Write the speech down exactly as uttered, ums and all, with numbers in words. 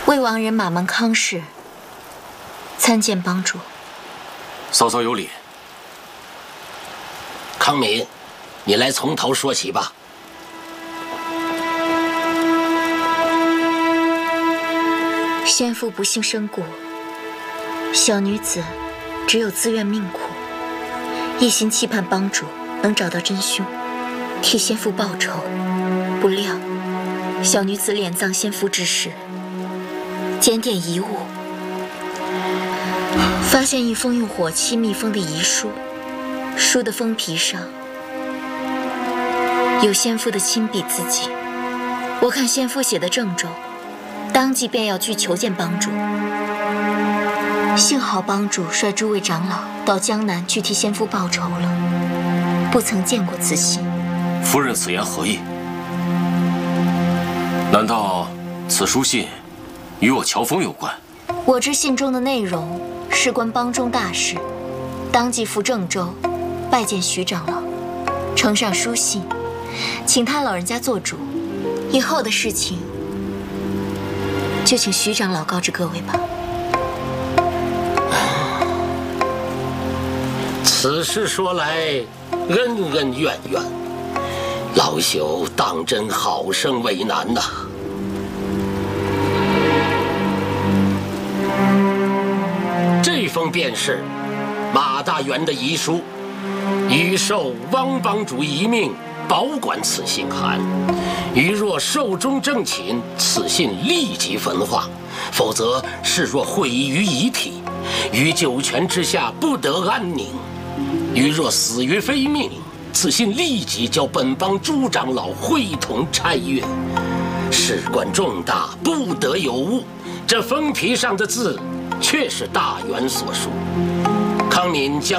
魏王人马门康氏参见帮主。 嫂嫂有礼。 康敏，你来从头说起吧。 先父不幸身故，小女子只有自愿命苦，一心期盼帮主能找到真凶，替先父报仇。不料，小女子敛葬先父之时，检点遗物，发现一封用火漆密封的遗书。书的封皮上有先父的亲笔字迹，我看先父写的郑重，当即便要去求见帮主。幸好帮主率诸位长老到江南去替先父报仇了，不曾见过此信。 夫人此言何意？难道此书信与我乔峰有关？ 我知信中的内容事关帮中大事，当即赴郑州拜见徐长老，呈上书信，请他老人家做主，以后的事情就请徐长老告知各位吧。 此事说来恩恩怨怨，老朽当真好生为难呐。这封便是马大元的遗书，已受汪帮主遗命保管此信函，余若寿终正寝，此信立即焚化，否则视若毁于遗体，于九泉之下不得安宁。余若死于非命，此信立即交本帮诸长老会同拆阅，事关重大，不得有误。这封皮上的字确是大元所书，康敏将